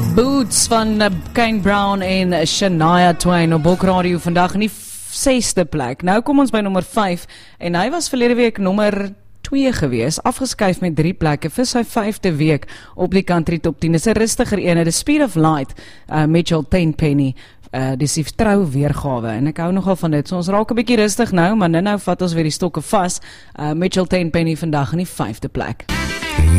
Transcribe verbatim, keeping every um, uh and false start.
Boots van uh, Kane Brown en Shania Twain op Bok Radio vandag in die sesde plek. Nou kom ons by nommer vyf en hy was verlede week nommer twee gewees, afgeskuif met drie plekke vir sy vyfde week op die country top tien. Dis 'n rustiger een, The Speed of Light, uh, Mitchell Tenpenny. Uh, dis die trou weergawe en ek hou nogal van dit. So ons raak 'n bietjie rustig nou, maar nou nou vat ons weer die stokke vas. Uh, Mitchell Tenpenny vandag in die vyfde plek.